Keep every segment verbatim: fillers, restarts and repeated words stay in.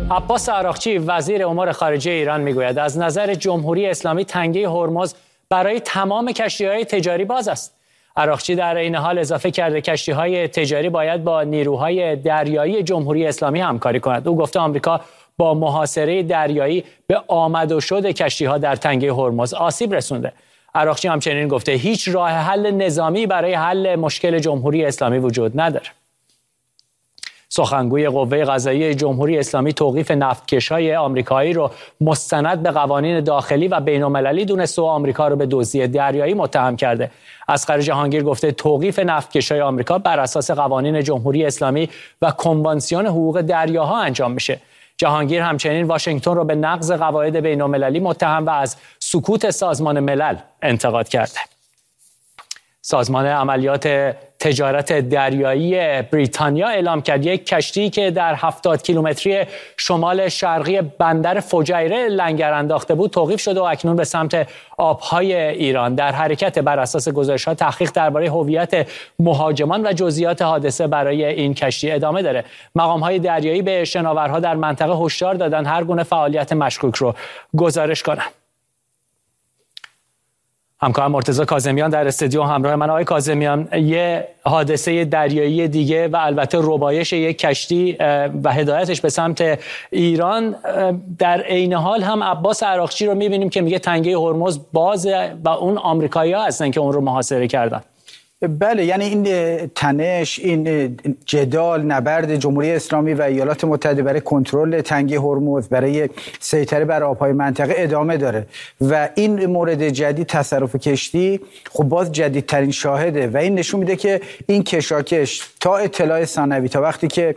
عباس عراقچی وزیر امور خارجه ایران میگوید از نظر جمهوری اسلامی تنگه هرمز برای تمام کشتی‌های تجاری باز است. عراقچی در این حال اضافه کرده کشتی‌های تجاری باید با نیروهای دریایی جمهوری اسلامی همکاری کند. او گفته آمریکا با محاصره دریایی به آمد و شد کشتی‌ها در تنگه هرمز آسیب رسونده. عراقچی همچنین گفته هیچ راه حل نظامی برای حل مشکل جمهوری اسلامی وجود ندارد. سخنگوی قوه قضاییه جمهوری اسلامی توقیف نفتکش‌های آمریکایی رو مستند به قوانین داخلی و بین‌المللی دونسته و آمریکا رو به دزدی دریایی متهم کرده. اصغر جهانگیر گفته توقیف نفتکش‌های آمریکا بر اساس قوانین جمهوری اسلامی و کنوانسیون حقوق دریاها انجام میشه. جهانگیر همچنین واشنگتن رو به نقض قواعد بین‌المللی متهم و از سکوت سازمان ملل انتقاد کرده. سازمان عملیات تجارت دریایی بریتانیا اعلام کرد یک کشتی که در هفتاد کیلومتری شمال شرقی بندر فجیره لنگر انداخته بود توقیف شده و اکنون به سمت آبهای ایران در حرکت. بر اساس گزارش‌ها تحقیق درباره هویت مهاجمان و جزئیات حادثه برای این کشتی ادامه داره. مقام‌های دریایی به شناورها در منطقه هشدار دادن هر گونه فعالیت مشکوک رو گزارش کنند. همکارم مرتضی کاظمیان در استودیو همراه من. آقای کاظمیان، یه حادثه دریایی دیگه و البته ربایش یک کشتی و هدایتش به سمت ایران، در عین حال هم عباس عراقچی رو می‌بینیم که میگه تنگه هرمز بازه و اون آمریکایی‌ها هستن که اون رو محاصره کردن. بله، یعنی این تنش، این جدال، نبرد جمهوری اسلامی و ایالات متحده برای کنترل تنگه هرمز، برای سیطره بر آبهای منطقه ادامه داره و این مورد جدید تصرف کشتی خب باز جدیدترین شاهده و این نشون میده که این کشاکش تا اطلاع ثانوی، تا وقتی که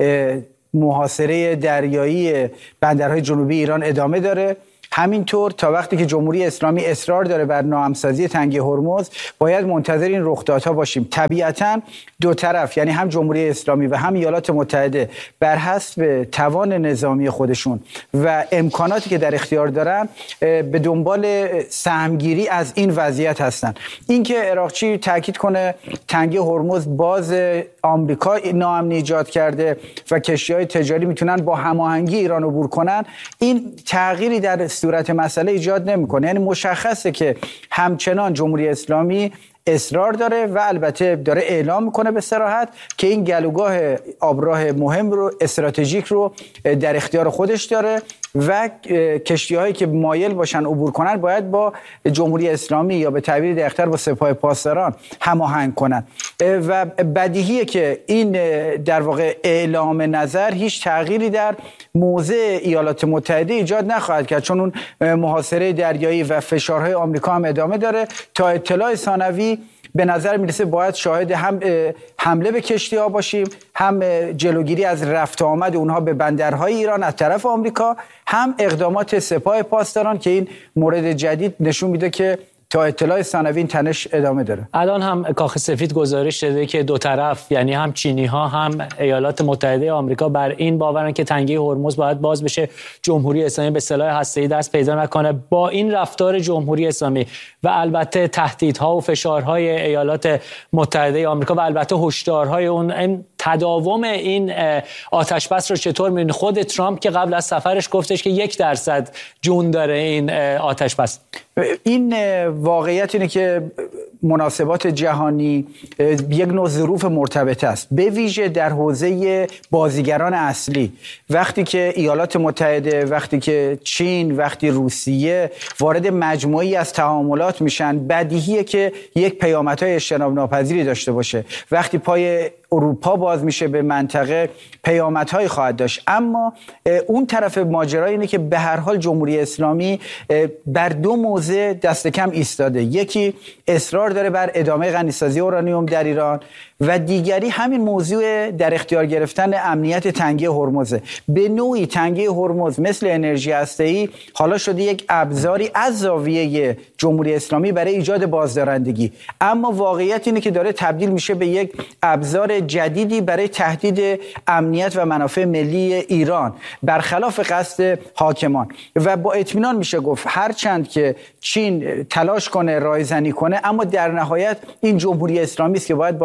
محاصره دریایی بندرهای جنوبی ایران ادامه داره، همینطور تا وقتی که جمهوری اسلامی اصرار داره بر ناهمسازی تنگه هرمز، باید منتظر این رخدادها باشیم. طبیعتاً دو طرف، یعنی هم جمهوری اسلامی و هم ایالات متحده، بر حسب توان نظامی خودشون و امکاناتی که در اختیار دارن به دنبال سهمگیری از این وضعیت هستن. اینکه عراقچی تاکید کنه تنگه هرمز باز آمریکا ناامنی ایجاد کرده و کشتی‌های تجاری میتونن با هماهنگی ایران عبور کنن، این تغییری در صورت مسئله ایجاد نمیکنه. یعنی مشخصه که همچنان جمهوری اسلامی اصرار داره و البته داره اعلام میکنه به صراحت که این گلوگاه آبراه مهم رو، استراتژیک رو در اختیار خودش داره و کشتی‌هایی که مایل باشن عبور کنن باید با جمهوری اسلامی یا به تعبیر دقیق‌تر با سپاه پاسداران هماهنگ کنن و بدیهیه که این در واقع اعلام نظر هیچ تغییری در موضع ایالات متحده ایجاد نخواهد کرد، چون اون محاصره دریایی و فشارهای آمریکا هم ادامه داره. تا اطلاع ثانوی به نظر میرسه باید شاهد هم حمله به کشتی‌ها باشیم، هم جلوگیری از رفت آمد اونها به بندرهای ایران از طرف آمریکا، هم اقدامات سپاه پاسداران که این مورد جدید نشون میده که تا اطلاع ثانوی این تنش ادامه داره. الان هم کاخ سفید گزارش داده که دو طرف، یعنی هم چینی‌ها هم ایالات متحده آمریکا، بر این باورن که تنگه هرمز باید باز بشه، جمهوری اسلامی به سلاح هسته‌ای دست پیدا نکنه. با این رفتار جمهوری اسلامی و البته تهدیدها و فشارهای ایالات متحده آمریکا و البته هشدارهای اون، تداوم این آتش بس رو چطور می‌بینید؟ خود ترامپ که قبل از سفرش گفتش که یک درصد جون داره این آتش بس. این واقعیت اینه که مناسبات جهانی یک نوع ظروف مرتبط است، به ویژه در حوزه بازیگران اصلی. وقتی که ایالات متحده، وقتی که چین، وقتی روسیه وارد مجموعی از تعاملات میشن، بدیهیه که یک پیامدهای اجتناب ناپذیری داشته باشه. وقتی پای اروپا باز میشه به منطقه، پیامدهایی خواهد داشت. اما اون طرف ماجرا اینه که به هر حال جمهوری اسلامی بر دو موضع دست کم ایستاده. یکی اصرار داره بر ادامه غنیسازی اورانیوم در ایران و دیگری همین موضوع در اختیار گرفتن امنیت تنگه هرمز. به نوعی تنگه هرمز مثل انرژی هسته‌ای حالا شده یک ابزاری از زاویه جمهوری اسلامی برای ایجاد بازدارندگی، اما واقعیت اینه که داره تبدیل میشه به یک ابزار جدیدی برای تهدید امنیت و منافع ملی ایران برخلاف قصد حاکمان. و با اطمینان میشه گفت هرچند که چین تلاش کنه رایزنی کنه، اما در نهایت این جمهوری اسلامی است که باید با ایالات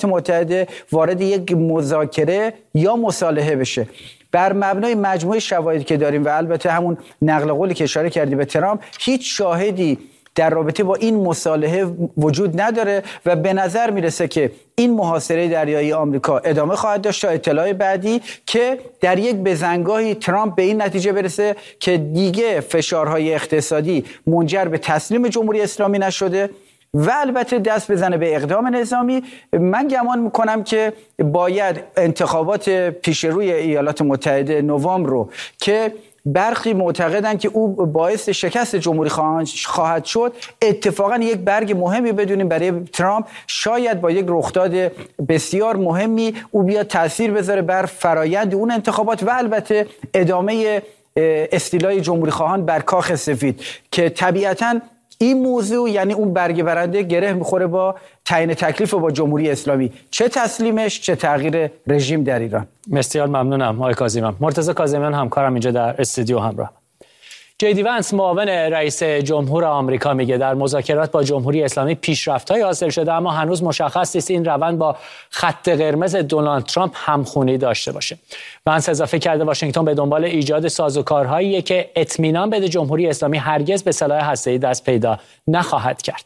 متحده وارد یک مذاکره یا مصالحه بشه. بر مبنای مجموعه شواهدی که داریم و البته همون نقل قولی که اشاره کردی به ترامپ، هیچ شاهدی در رابطه با این مصالحه وجود نداره و به نظر میرسه که این محاصره دریایی آمریکا ادامه خواهد داشت تا اطلاع بعدی که در یک بزنگاهی ترامپ به این نتیجه برسه که دیگه فشارهای اقتصادی منجر به تسلیم جمهوری اسلامی نشده و البته دست بزنه به اقدام نظامی. من گمان میکنم که باید انتخابات پیش روی ایالات متحده نوامبر رو که برخی معتقدند که او باعث شکست جمهوری خواهد شد، اتفاقا یک برگ مهمی بدونیم برای ترامپ. شاید با یک رخداد بسیار مهمی او بیاد تاثیر بذاره بر فرایند اون انتخابات و البته ادامه استیلای جمهوری خواهان بر کاخ سفید که طبیعتاً این موضوع یعنی اون برگ برنده گره میخوره با تعیین تکلیف با جمهوری اسلامی، چه تسلیمش چه تغییر رژیم در ایران. بسیار ممنونم آقای کاظمیان. مرتضی کاظمیان همکارم اینجا در استودیو همراه. جی دی ونس معاون رئیس جمهور آمریکا میگه در مذاکرات با جمهوری اسلامی پیشرفت‌های حاصل شده، اما هنوز مشخص نیست این روند با خط قرمز دونالد ترامپ همخونی داشته باشه. ونس اضافه کرده واشنگتن به دنبال ایجاد سازوکارهایی که اطمینان بده جمهوری اسلامی هرگز به سلاح هسته‌ای دست پیدا نخواهد کرد.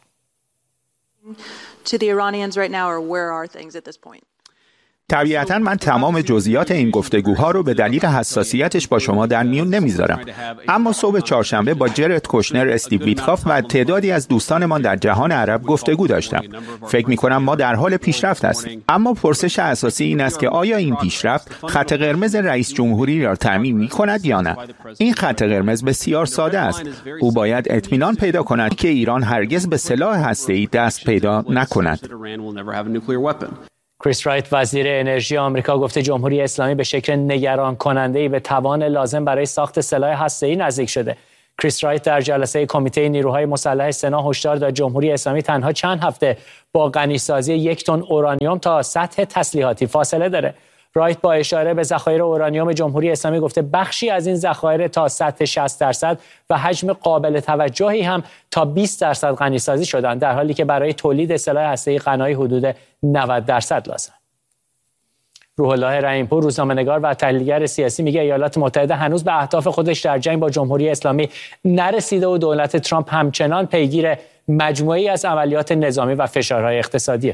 To the Iranians right now, or where are things at this point? طبیعتاً من تمام جزئیات این گفتگوها رو به دلیل حساسیتش با شما در میون نمیذارم، اما صبح چهارشنبه با جرد کوشنر، استیو ویتکاف و تعدادی از دوستانمان در جهان عرب گفتگو داشتم. فکر می‌کنم ما در حال پیشرفت هستیم، اما پرسش اساسی این است که آیا این پیشرفت خط قرمز رئیس جمهوری را تعیین می‌کند یا نه؟ این خط قرمز بسیار ساده است. او باید اطمینان پیدا کند که ایران هرگز به سلاح هسته‌ای دست پیدا نکند. کریس رایت وزیر انرژی آمریکا گفته جمهوری اسلامی به شکل نگران کننده‌ای به توان لازم برای ساخت سلاح هسته‌ای نزدیک شده. کریس رایت در جلسه کمیته نیروهای مسلح سنا هشدار داد جمهوری اسلامی تنها چند هفته با غنیسازی یک تن اورانیوم تا سطح تسلیحاتی فاصله داره. رایت با اشاره به ذخایر اورانیوم جمهوری اسلامی گفته بخشی از این ذخایر تا سطح شصت درصد و حجم قابل توجهی هم تا بیست درصد غنیسازی شدند، در حالی که برای تولید سلاح هسته‌ای غنایی حدود نود درصد لازم. روح الله رحیم‌پور روزنامه‌نگار و تحلیلگر سیاسی میگه ایالات متحده هنوز به اهداف خودش در جنگ با جمهوری اسلامی نرسیده و دولت ترامپ همچنان پیگیر مجموعه‌ای از عملیات نظامی و فشارهای اقتصادیه.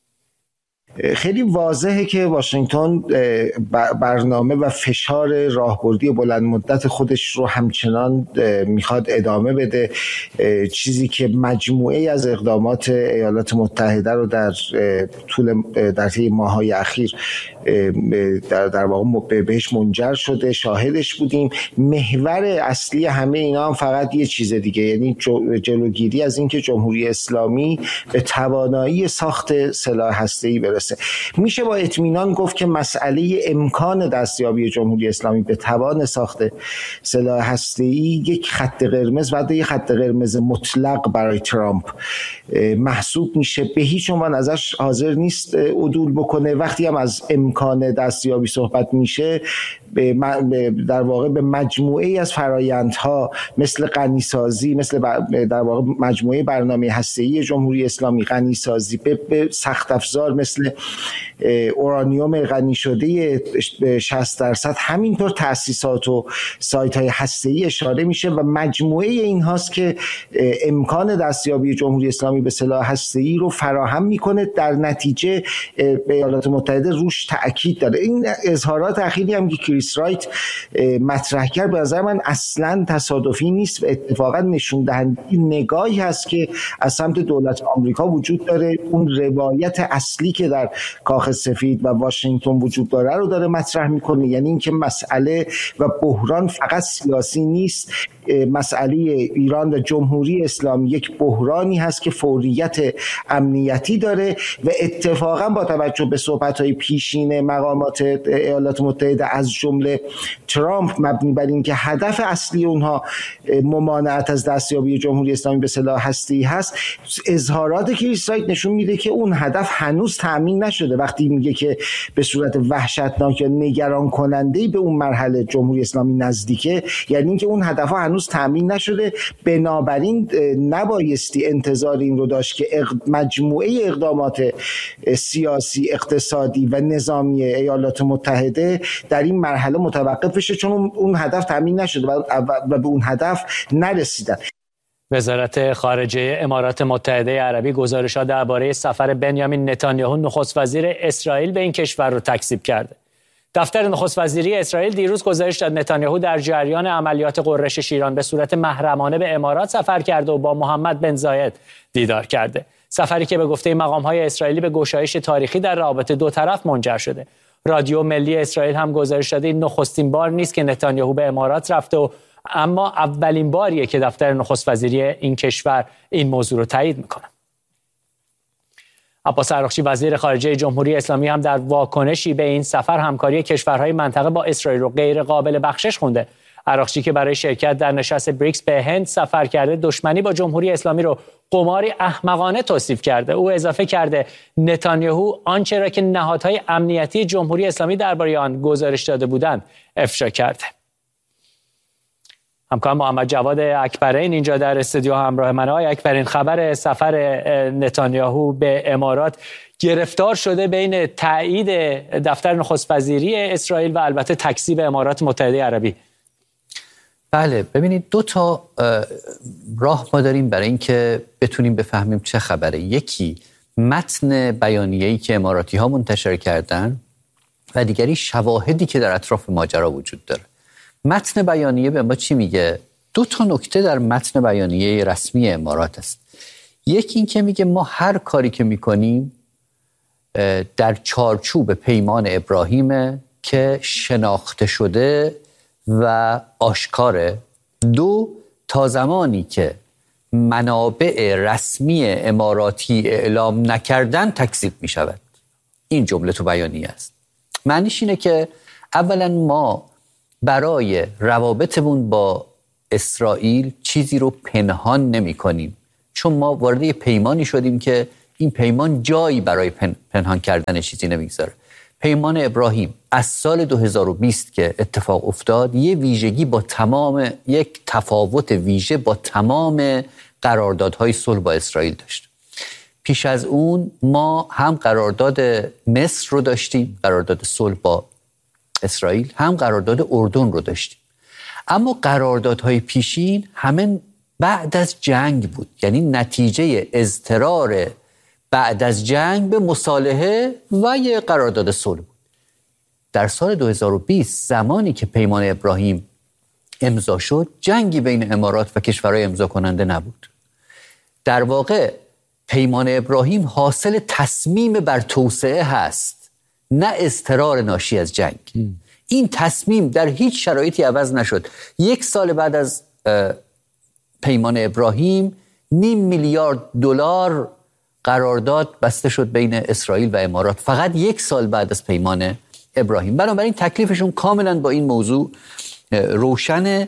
خیلی واضحه که واشنگتن برنامه و فشار راهبردی بلند مدت خودش رو همچنان میخواد ادامه بده، چیزی که مجموعه از اقدامات ایالات متحده رو در طول در طی ماه‌های اخیر در در واقع بهش منجر شده، شاهدش بودیم. محور اصلی همه اینا هم فقط یه چیز دیگه، یعنی جلوگیری از اینکه جمهوری اسلامی به توانایی ساخت سلاح هسته‌ای برسه. میشه با اطمینان گفت که مسئله امکان دستیابی جمهوری اسلامی به توان ساخت سلاح هسته‌ای یک خط قرمز و یک خط قرمز مطلق برای ترامپ محسوب میشه. به هیچ عنوان ازش حاضر نیست عدول بکنه. وقتی هم از امکان دستیابی صحبت میشه در واقع به مجموعه از فرایندها مثل غنیسازی، مثل در واقع مجموعه برنامه هسته‌ای جمهوری اسلامی، غنیسازی به سخت افزار مثل اورانیوم غنی شده شصت درصد، همینطور تأسیسات و سایت های هسته‌ای اشاره میشه و مجموعه این هاست که امکان دستیابی جمهوری اسلامی به سلاح هسته‌ای رو فراهم میکنه. در نتیجه ایالات متحده روش تأکید داره. این اظهارات اخیری هم که کریس رایت مطرح کرد به نظر من اصلا تصادفی نیست و اتفاقا نشون دهنده نگاهی هست که از سمت دولت آمریکا وجود داره. اون روایت اصلی که در کاخ سفید و واشنگتن وجود داره رو داره مطرح میکنه، یعنی اینکه مسئله و بحران فقط سیاسی نیست. مسئله ایران و جمهوری اسلامی یک بحرانی هست که فوریت امنیتی داره و اتفاقا با توجه به صحبت‌های پیشین میان مقامات ایالات متحده از جمله ترامپ مبنی بر این که هدف اصلی اونها ممانعت از دستیابی جمهوری اسلامی به سلاح هسته‌ای هست، اظهارات کریس رایت نشون میده که اون هدف هنوز تامین نشده. وقتی میگه که به صورت وحشتناک یا نگران کننده‌ای به اون مرحله جمهوری اسلامی نزدیکه، یعنی اینکه اون هدفها هنوز تامین نشده. بنابراین نبایستی انتظار این رو داشت که مجموعه اقدامات سیاسی، اقتصادی و نظامی ایالات متحده در این مرحله متوقف بشه، چون اون هدف تامین نشده و به اون هدف نرسیدن. وزارت خارجه امارات متحده عربی گزارشات درباره سفر بنیامین نتانیاهو نخست وزیر اسرائیل به این کشور رو تکذیب کرده. دفتر نخست وزیری اسرائیل دیروز گزارش داد نتانیاهو در جریان عملیات غرش شیران به صورت محرمانه به امارات سفر کرده و با محمد بن زاید دیدار کرده. سفری که به گفته مقام‌های اسرائیلی به گشایش تاریخی در روابط دو طرف منجر شده. رادیو ملی اسرائیل هم گزارش داده این نخستین بار نیست که نتانیاهو به امارات رفته و اما اولین باریه که دفتر نخست وزیری این کشور این موضوع رو تایید میکنه. عباس عراقچی وزیر خارجه جمهوری اسلامی هم در واکنشی به این سفر همکاری کشورهای منطقه با اسرائیل رو غیر قابل بخشش خونده. عراقچی که برای شرکت در نشست بریکس به هند سفر کرده، دشمنی با جمهوری اسلامی رو قماری احمقانه توصیف کرده. او اضافه کرده نتانیاهو آنچه را که نهادهای امنیتی جمهوری اسلامی درباره آن گزارش داده بودند افشا کرده. همکارم محمد جواد اکبرین اینجا در استودیو همراه من. آقای اکبرین، خبر سفر نتانیاهو به امارات گرفتار شده بین تایید دفتر نخست وزیری اسرائیل و البته تکذیب امارات متحده عربی. بله، ببینید دو تا راه ما داریم برای اینکه بتونیم بفهمیم چه خبره. یکی متن بیانیه‌ای که اماراتی ها منتشر کردن و دیگری شواهدی که در اطراف ماجرا وجود داره. متن بیانیه به ما چی میگه؟ دو تا نکته در متن بیانیه رسمی امارات است. یکی این که میگه ما هر کاری که میکنیم در چارچوب پیمان ابراهیم که شناخته شده و آشکاره. دو، تا زمانی که منابع رسمی اماراتی اعلام نکردن تکذیب میشود. این جمله تو بیانیه است. معنیش اینه که اولا ما برای روابطمون با اسرائیل چیزی رو پنهان نمی کنیم، چون ما وارد یه پیمانی شدیم که این پیمان جایی برای پن... پنهان کردن چیزی نمیگذاره. پیمان ابراهیم از سال دو هزار و بیست که اتفاق افتاد یه ویژگی با تمام یک تفاوت ویژه با تمام قراردادهای صلح با اسرائیل داشت. پیش از اون ما هم قرارداد مصر رو داشتیم، قرارداد صلح با اسرائیل، هم قرارداد اردن رو داشتیم. اما قراردادهای پیشین همه بعد از جنگ بود، یعنی نتیجه اضطرار بعد از جنگ به مصالحه و یه قرارداد صلح بود. در سال دو هزار و بیست زمانی که پیمان ابراهیم امضا شد، جنگی بین امارات و کشورهای امضا کننده نبود. در واقع پیمان ابراهیم حاصل تصمیم بر توسعه هست، نه اضطرار ناشی از جنگ. ام. این تصمیم در هیچ شرایطی عوض نشد. یک سال بعد از پیمان ابراهیم نیم میلیارد دلار قرارداد بسته شد بین اسرائیل و امارات، فقط یک سال بعد از پیمان ابراهیم. بنابراین تکلیفشون کاملا با این موضوع روشنه.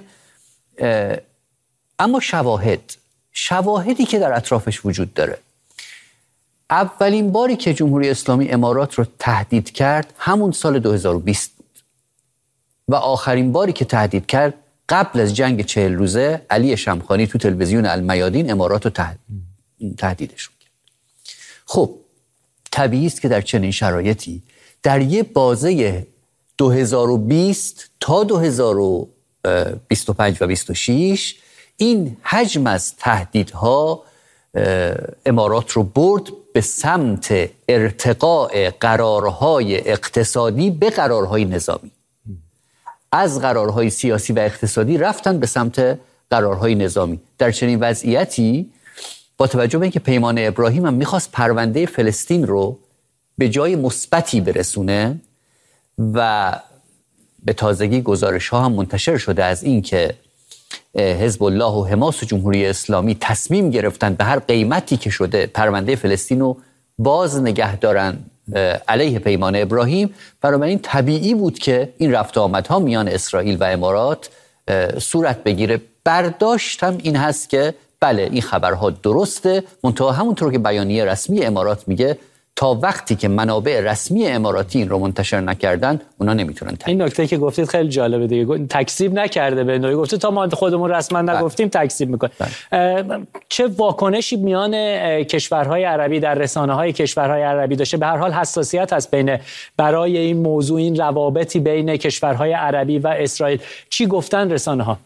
اما شواهد شواهدی که در اطرافش وجود داره، اولین باری که جمهوری اسلامی امارات رو تهدید کرد همون سال دو هزار و بیست بود و آخرین باری که تهدید کرد قبل از جنگ چهل روزه علی شمخانی تو تلویزیون المیادین امارات رو تهدید تهدیدشون کرد. خب طبیعی است که در چنین شرایطی در یه بازه دو هزار و بیست تا دو هزار و بیست و پنج و بیست و شش این حجم از تهدیدها امارات رو برد به سمت ارتقاء قرارهای اقتصادی به قرارهای نظامی. از قرارهای سیاسی و اقتصادی رفتن به سمت قرارهای نظامی. در چنین وضعیتی با توجه به اینکه پیمان ابراهیم هم میخواست پرونده فلسطین رو به جای مثبتی برسونه و به تازگی گزارش ها هم منتشر شده از این که حزب الله و حماس و جمهوری اسلامی تصمیم گرفتن به هر قیمتی که شده پرونده فلسطین رو باز نگه دارن علیه پیمان ابراهیم، بنابراین طبیعی بود که این رفت و آمدها میان اسرائیل و امارات صورت بگیره. برداشتم این هست که بله این خبرها درسته، منتها همونطور که بیانیه رسمی امارات میگه تا وقتی که منابع رسمی اماراتی این رو منتشر نکردن اونا نمیتونن تکذیب. این نکته که گفتید خیلی جالبه دیگه، تکذیب نکرده به نوعی، گفته تا ما خودمون رسما نگفتیم تکذیب میکنه. چه واکنشی میان کشورهای عربی در رسانه‌های کشورهای عربی داشته؟ به هر حال حساسیت هست بین برای این موضوع، این روابطی بین کشورهای عربی و اسرائیل. چی گفتن رسانه‌ها؟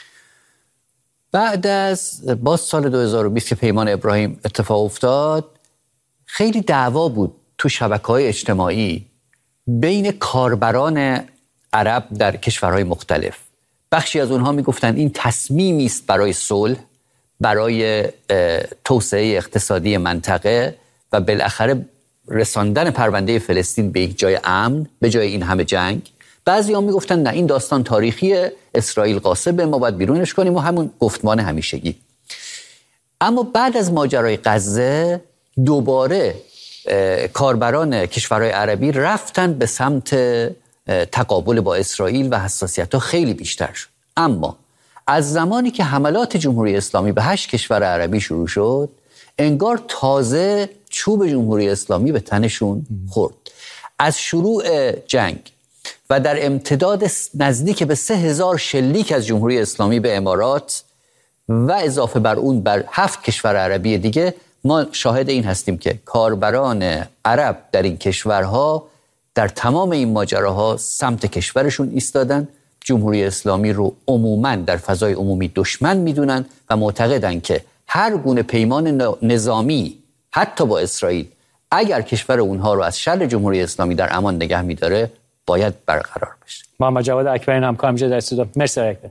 بعد از باز سال دو هزار و بیست که پیمان ابراهیم اتفاق افتاد، خیلی دعوا بود تو شبکه‌های اجتماعی بین کاربران عرب در کشورهای مختلف. بخشی از اونها میگفتن این تصمیمی است برای صلح، برای توسعه اقتصادی منطقه و بالاخره رساندن پرونده فلسطین به یک جای امن به جای این همه جنگ. بعضی‌ها میگفتن نه این داستان تاریخی، اسرائیل غاصبه، ما باید بیرونش کنیم و همون گفتمان همیشگی. اما بعد از ماجرای غزه دوباره کاربران کشورهای عربی رفتن به سمت تقابل با اسرائیل و حساسیت‌ها خیلی بیشتر شد. اما از زمانی که حملات جمهوری اسلامی به هشت کشور عربی شروع شد، انگار تازه چوب جمهوری اسلامی به تنشون خورد. از شروع جنگ و در امتداد نزدیک به سه هزار شلیک از جمهوری اسلامی به امارات و اضافه بر اون بر هفت کشور عربی دیگه، ما شاهد این هستیم که کاربران عرب در این کشورها در تمام این ماجراها سمت کشورشون ایستادن، جمهوری اسلامی رو عموماً در فضای عمومی دشمن میدونن و معتقدن که هر گونه پیمان نظامی حتی با اسرائیل اگر کشور اونها رو از شر جمهوری اسلامی در امان نگه میداره باید برقرار بشه. محمد جواد اکبری همکارم در استودیو. مرسی اکبر.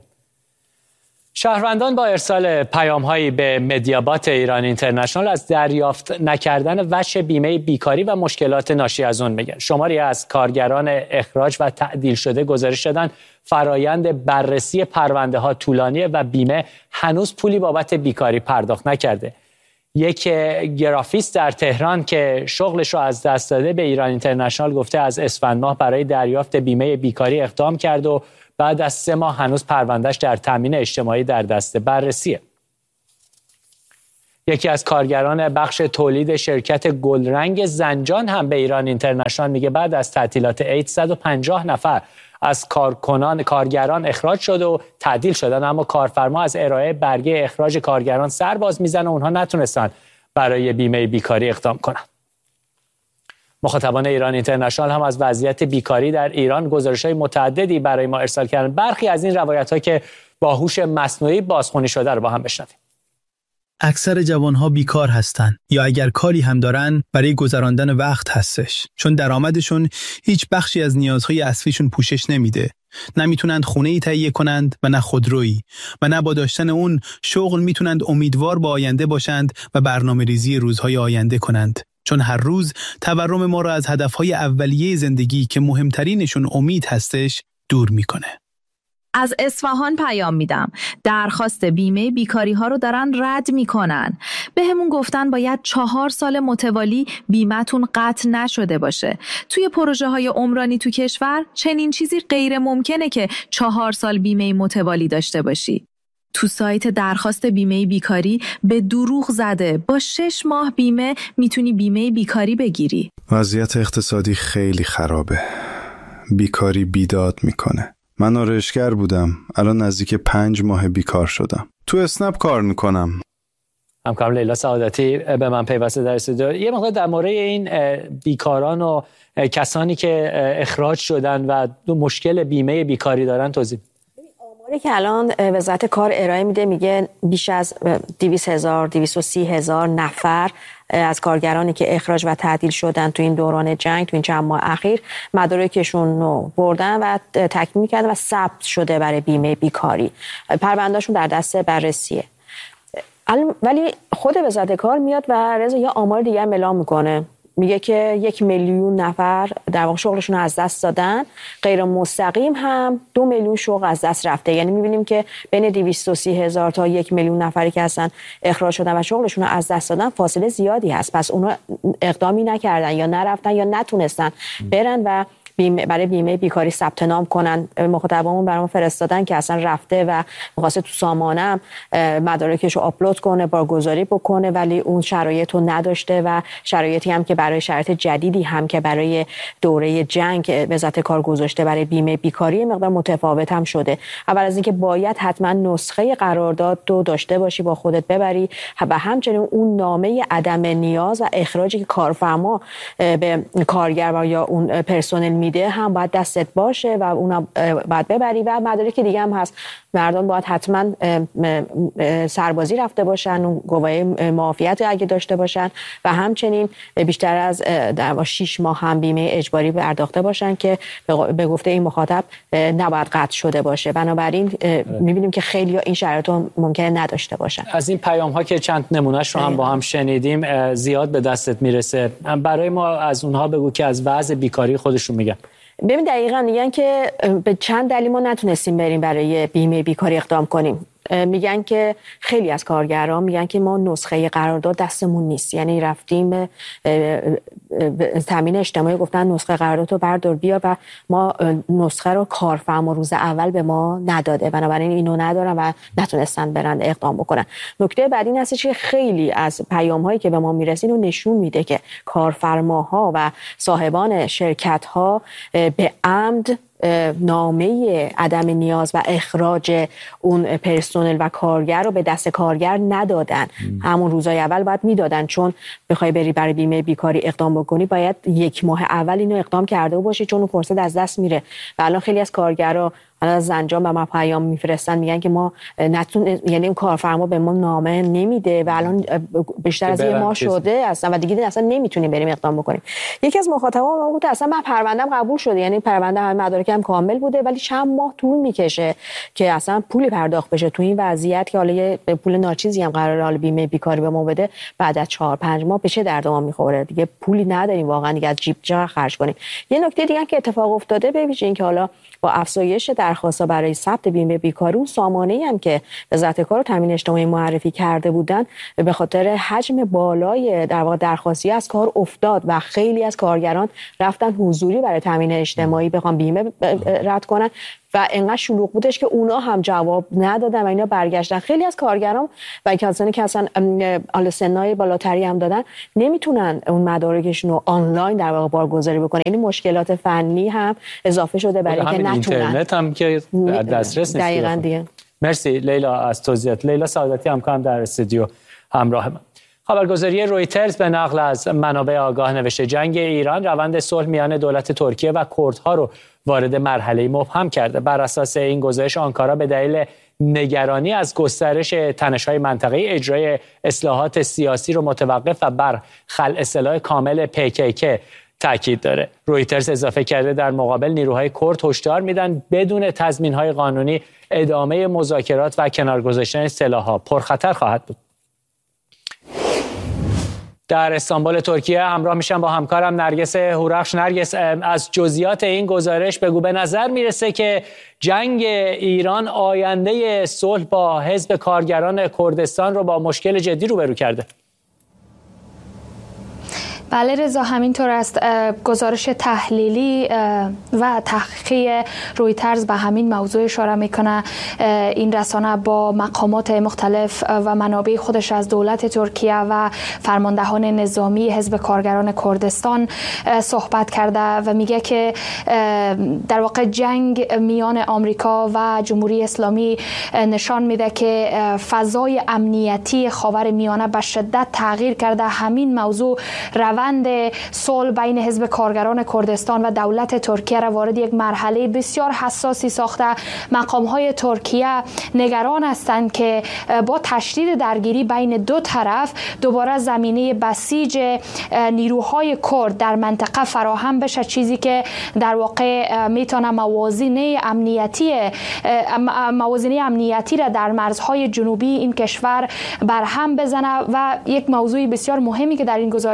شهروندان با ارسال پیام‌هایی به مدیابات ایران اینترنشنال از دریافت نکردن وجه بیمه بیکاری و مشکلات ناشی از اون میگن. شماری از کارگران اخراج و تعدیل شده گزارش دادن فرایند بررسی پرونده ها طولانیه و بیمه هنوز پولی بابت بیکاری پرداخت نکرده. یک گرافیست در تهران که شغلش رو از دست داده به ایران اینترنشنال گفته از اسفند ماه برای دریافت بیمه بیکاری اقدام کرد و بعد از سه ماه هنوز پروندهش در تامین اجتماعی در دست بررسیه. یکی از کارگران بخش تولید شرکت گلرنگ زنجان هم به ایران اینترنشنال میگه بعد از تعطیلات عید صد و پنجاه نفر از کارکنان کارگران اخراج شده و تعدیل شدن، اما کارفرما از ارائه برگه اخراج کارگران سر باز میزنه و اونها نتونستن برای بیمه بیکاری اقدام کنن. مخاطبان ایران اینترنشنال هم از وضعیت بیکاری در ایران گزارش‌های متعددی برای ما ارسال کردن. برخی از این روایت‌ها که با هوش مصنوعی بازخوانی شده رو با هم بشنویم. اکثر جوانها بیکار هستن یا اگر کاری هم دارن برای گذراندن وقت هستش، چون درآمدشون هیچ بخشی از نیازهای اصلیشون پوشش نمیده. نمیتونند خونه‌ای تهیه کنند و نه خودرویی و نه با داشتن اون شغل میتونند امیدوار به آینده باشند و برنامه‌ریزی روزهای آینده کنند. چون هر روز تورم ما را از هدفهای اولیه زندگی که مهمترینشون امید هستش دور میکنه. از اصفهان پیام میدم. درخواست بیمه بیکاری ها رو دارن رد میکنن. به همون گفتن باید چهار سال متوالی بیمه‌تون قطع نشده باشه. توی پروژه های عمرانی تو کشور چنین چیزی غیر ممکنه که چهار سال بیمه متوالی داشته باشی. تو سایت درخواست بیمه بیکاری به دروغ زده با شش ماه بیمه میتونی بیمه بیکاری بگیری. وضعیت اقتصادی خیلی خرابه. بیکاری بیداد میکنه. من آرایشگر بودم. الان نزدیک پنج ماه بیکار شدم. تو اسنپ کار میکنم. همکارم لیلا سعادتی به من پیوسته در استودیو. یه مقدار در مورد این بیکاران و کسانی که اخراج شدن و مشکل بیمه بیکاری دارن توضیح. آماری که الان وزارت کار ارائه میده میگه بیش از دویست هزار دویست و سی هزار نفر از کارگرانی که اخراج و تعدیل شدن تو این دوران جنگ تو این چند ماه اخیر مدارکشون رو بردن و تکمیل کردن و ثبت شده برای بیمه بیکاری. پروندهشون در دست بررسیه. ولی خود وزارت کار میاد و رضا یا آمار دیگه هم اعلام میکنه. میگه که یک میلیون نفر در واقع شغلشون رو از دست دادن، غیر مستقیم هم دو میلیون شغل از دست رفته. یعنی میبینیم که بین دویست و سی هزار تا یک میلیون نفری که اصلا اخراج شدن و شغلشون رو از دست دادن فاصله زیادی هست. پس اونا اقدامی نکردن یا نرفتن یا نتونستن برن و بیمه برای بیمه بیکاری ثبت نام کنن. مخاطبمون برام فرستادن که اصلا رفته و می‌خواسته تو سامانه مدارکش رو آپلود کنه، بارگذاری بکنه، ولی اون شرایط رو نداشته و شرایطی هم که برای شرایط جدیدی هم که برای دوره جنگ وزارت کار گذاشته برای بیمه بیکاری مقدار متفاوت هم شده. اول از اینکه باید حتما نسخه قرارداد رو داشته باشی، با خودت ببری و همچنین اون نامه عدم نیاز و اخراجی که کارفرما به کارگر یا اون پرسنل میده هم باید دستت باشه و اونا باید ببری. و مدارک دیگه هم هست، مردم باید حتما سربازی رفته باشن، اون گواهی معافیت اگه داشته باشن و همچنین بیشتر از در شش ماه هم بیمه اجباری پرداخته باشن که به گفته این مخاطب نباید قطع شده باشه. بنابراین میبینیم که خیلی این شرایط رو ممکنه نداشته باشن. از این پیام ها که چند نمونهش رو هم با هم شنیدیم زیاد به دستت میرسه، برای ما از اونها بگو که از وضع بیکاری خودشون میگن. ببین دقیقاً میگن که به چند دلیل ما نتونستیم بریم برای بیمه بیکاری اقدام کنیم. میگن که خیلی از کارگران میگن که ما نسخه قرارداد دستمون نیست، یعنی رفتیم تامین اجتماعی گفتن نسخه قرارداد رو بردار بیار و ما نسخه رو کارفرما روز اول به ما نداده، بنابراین اینو ندارن و نتونستن برن اقدام بکنن. نکته بعدی این هستش که خیلی از پیام هایی که به ما میرسین رو نشون میده که کارفرماها و صاحبان شرکت ها به عمد نامه عدم نیاز و اخراج اون پرسنل و کارگر رو به دست کارگر ندادن. ام. همون روزای اول باید میدادن، چون بخوای بری برای بیمه بیکاری اقدام بکنی باید یک ماه اول اینو اقدام کرده باشی، چون اون فرصت از دست میره. و الان خیلی از کارگرها از زنجان به ما پیام میفرستن میگن که ما نتون، یعنی اون کارفرما به ما نامه نمیده و الان بیشتر از یه ماه شده اصلا و دیگه اصلا نمیتونیم بریم اقدام بکنیم. یکی از مخاطبا ما گفت اصلا من پرونده‌ام قبول شده، یعنی پرونده همه مدارکم کامل بوده ولی چند ماه طول میکشه که اصلا پولی پرداخت بشه. تو این وضعیت که حالا یه پول ناچیزی هم قراره حالا بیمه بیکاری به ما بده، بعد از چهار پنج ماه به چه درد ما میخوره؟ دیگه پولی نداریم واقعا دیگه از جیب جا خرج کنیم. یه نکته دیگه که اتفاق افتاده به ویژه اینکه حالا با افزایش درخواست‌ها برای ثبت بیمه بیکاری، اون سامانه‌ای هم که وزارت کار و تامین اجتماعی معرفی کرده بودن به خاطر حجم بالای در واقع درخواستی از کار افتاد و خیلی از کارگران رفتن حضوری برای تامین اجتماعی بخوام بیمه رد کنن و انقدر شلوغ بودش که اونا هم جواب ندادن و اینا برگشتن. خیلی از کارگران و کسانی که اصلا حالا سنای بالاتری هم دادن نمیتونن اون مدارکشون رو آنلاین در واقع بارگذاری بکنن. این مشکلات فنی هم اضافه شده برای اینکه نتونن. اینترنت هم که در دسترس نیست. دقیقاً دیگه. مرسی لیلا از توضیحات. لیلا سعادتی همکارم در استودیو همراه من. خبرگزاری رویترز به نقل از منابع آگاه نوشته جنگ ایران روند صلح میان دولت ترکیه و کردها رو وارد مرحله مبهم کرده. بر اساس این گزارش آنکارا به دلیل نگرانی از گسترش تنش‌های منطقه‌ای اجرای اصلاحات سیاسی رو متوقف و بر خلع سلاح کامل پی کی کی تاکید داره. رویترز اضافه کرده در مقابل نیروهای کرد هشدار میدن بدون تضمین‌های قانونی ادامه مذاکرات و کنار گذاشتن سلاح‌ها پرخطر خواهد بود. در استانبول ترکیه همراه میشم با همکارم نرگس هورخش. نرگس، از جزئیات این گزارش بگو، به نظر میرسه که جنگ ایران آینده صلح با حزب کارگران کردستان رو با مشکل جدی روبرو کرده. بله رضا، همینطور است. گزارش تحلیلی و تحقیقی رویترز به همین موضوع اشاره میکنه. این رسانه با مقامات مختلف و منابع خودش از دولت ترکیه و فرماندهان نظامی حزب کارگران کردستان صحبت کرده و میگه که در واقع جنگ میان آمریکا و جمهوری اسلامی نشان میده که فضای امنیتی خاورمیانه به شدت تغییر کرده. همین موضوع روند صلح بین حزب کارگران کردستان و دولت ترکیه را وارد یک مرحله بسیار حساسی ساخته. مقام‌های ترکیه نگران هستند که با تشدید درگیری بین دو طرف دوباره زمینه بسیج نیروهای کرد در منطقه فراهم بشه، چیزی که در واقع میتونه موازنه امنیتی موازنه امنیتی را در مرزهای جنوبی این کشور برهم بزنه. و یک موضوع بسیار مهمی که در این گزارش بهش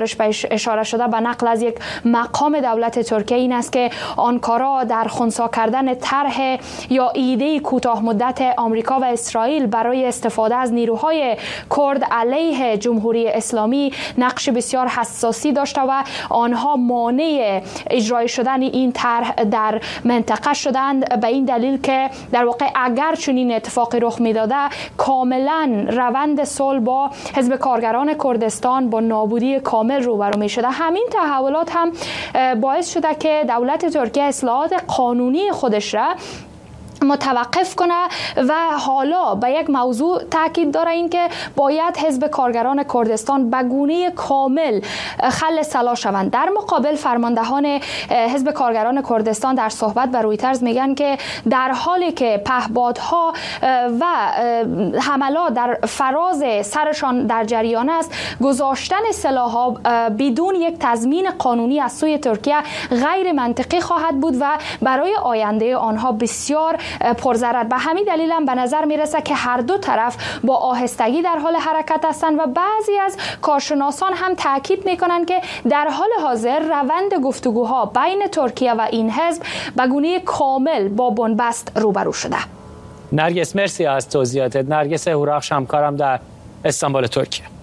اشاره شده به نقل از یک مقام دولت ترکیه این است که آنکارا در خنثی کردن طرح یا ایده کوتاه مدت آمریکا و اسرائیل برای استفاده از نیروهای کرد علیه جمهوری اسلامی نقش بسیار حساسی داشته و آنها مانع اجرای شدن این طرح در منطقه شدند، به این دلیل که در واقع اگر چنین اتفاقی رخ میداده کاملا روند صلح با حزب کارگران کردستان با نابودی کامل روبرو می شده. همین تحولات هم باعث شده که دولت ترکیه اصلاحات قانونی خودش را متوقف کنه و حالا به یک موضوع تاکید داره، این که باید حزب کارگران کردستان به گونه کامل خل سلا شوند. در مقابل فرماندهان حزب کارگران کردستان در صحبت به رویترز میگن که در حالی که پهپادها و حملات در فراز سرشان در جریان است، گذاشتن سلاح‌ها بدون یک تضمین قانونی از سوی ترکیه غیر منطقی خواهد بود و برای آینده آنها بسیار پرضرر. به همین دلیل هم به نظر میرسه که هر دو طرف با آهستگی در حال حرکت هستند و بعضی از کارشناسان هم تاکید میکنند که در حال حاضر روند گفتگوها بین ترکیه و این حزب به گونه کامل با بنبست روبرو شده. نرگس مرسی از توضیحاتت. نرگس هورخش همکارم در استانبول ترکیه.